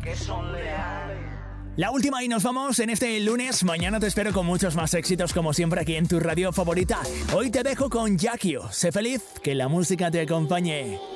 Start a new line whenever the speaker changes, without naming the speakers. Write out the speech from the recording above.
que son leales.
La última y nos vamos en este lunes. Mañana te espero con muchos más éxitos como siempre aquí en tu radio favorita. Hoy te dejo con Yakio. Sé feliz, que la música te acompañe.